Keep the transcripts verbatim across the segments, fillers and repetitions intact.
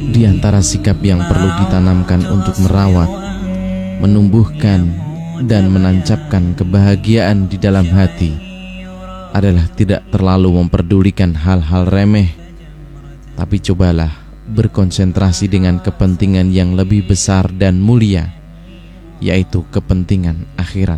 Di antara sikap yang perlu ditanamkan untuk merawat, menumbuhkan, dan menancapkan kebahagiaan di dalam hati adalah tidak terlalu memperdulikan hal-hal remeh, tapi cobalah berkonsentrasi dengan kepentingan yang lebih besar dan mulia, yaitu kepentingan akhirat.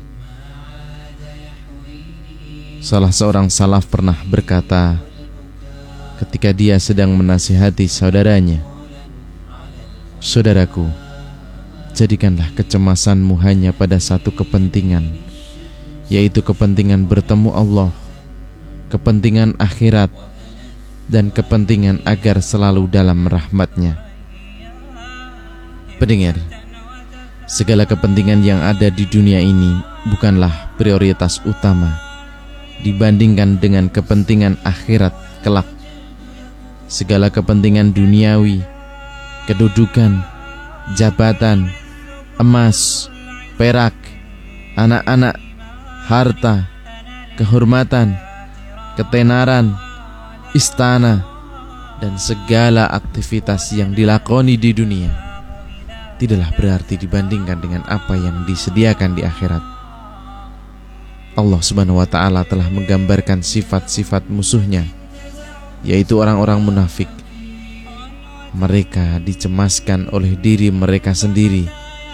Salah seorang salaf pernah berkata ketika dia sedang menasihati saudaranya, "Saudaraku, jadikanlah kecemasanmu hanya pada satu kepentingan, yaitu kepentingan bertemu Allah, kepentingan akhirat, dan kepentingan agar selalu dalam rahmat-Nya." Pendengar, segala kepentingan yang ada di dunia ini bukanlah prioritas utama dibandingkan dengan kepentingan akhirat kelak. Segala kepentingan duniawi, kedudukan, jabatan, emas, perak, anak-anak, harta, kehormatan, ketenaran, istana, dan segala aktivitas yang dilakoni di dunia tidaklah berarti dibandingkan dengan apa yang disediakan di akhirat. Allah Subhanahu wa ta'ala telah menggambarkan sifat-sifat musuhnya, yaitu orang-orang munafik. Mereka dicemaskan oleh diri mereka sendiri.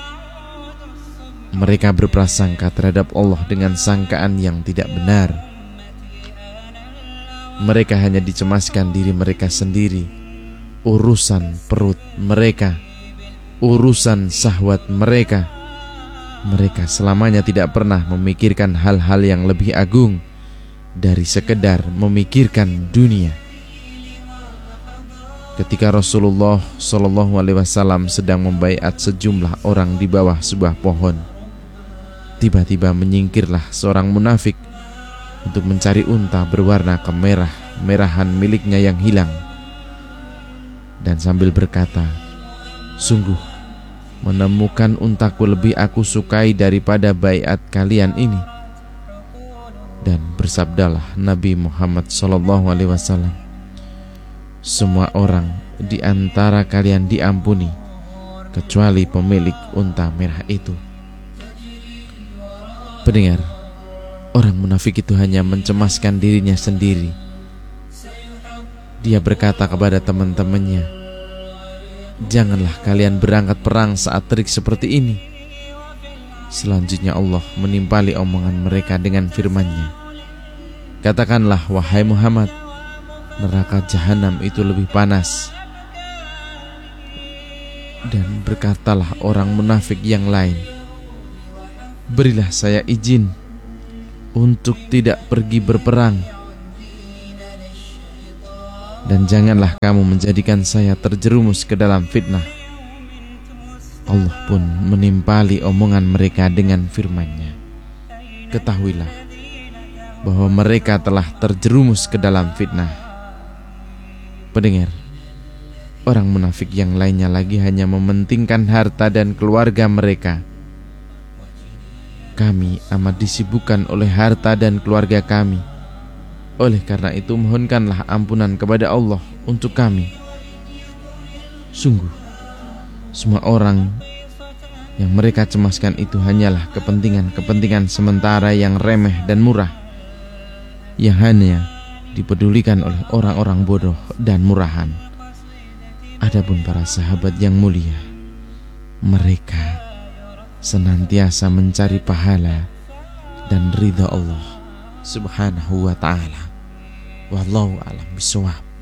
Mereka berprasangka terhadap Allah dengan sangkaan yang tidak benar. Mereka hanya dicemaskan diri mereka sendiri, urusan perut mereka, urusan syahwat mereka. Mereka selamanya tidak pernah memikirkan hal-hal yang lebih agung dari sekedar memikirkan dunia. Ketika Rasulullah shallallahu alaihi wasallam sedang membaiat sejumlah orang di bawah sebuah pohon, tiba-tiba menyingkirlah seorang munafik untuk mencari unta berwarna kemerah-merahan miliknya yang hilang, dan sambil berkata, "Sungguh, menemukan untaku lebih aku sukai daripada baiat kalian ini." Dan bersabdalah Nabi Muhammad shallallahu alaihi wasallam, "Semua orang di antara kalian diampuni kecuali pemilik unta merah itu." Pendengar, orang munafik itu hanya mencemaskan dirinya sendiri. Dia berkata kepada teman-temannya, "Janganlah kalian berangkat perang saat terik seperti ini." Selanjutnya Allah menimpali omongan mereka dengan firman-Nya, "Katakanlah, wahai Muhammad, neraka jahanam itu lebih panas." Dan berkatalah orang munafik yang lain, "Berilah saya izin untuk tidak pergi berperang, dan janganlah kamu menjadikan saya terjerumus ke dalam fitnah." Allah pun menimpali omongan mereka dengan firman-Nya, "Ketahuilah bahwa mereka telah terjerumus ke dalam fitnah." Pendengar, orang munafik yang lainnya lagi hanya mementingkan harta dan keluarga mereka. Kami amat disibukkan oleh harta dan keluarga kami. Oleh karena itu mohonkanlah ampunan kepada Allah untuk kami. Sungguh, semua orang yang mereka cemaskan itu hanyalah kepentingan-kepentingan sementara yang remeh dan murah, yang hanya dipedulikan oleh orang-orang bodoh dan murahan. Adapun para sahabat yang mulia, mereka senantiasa mencari pahala dan ridha Allah Subhanahu wa ta'ala. Wallahu a'lam bishawab.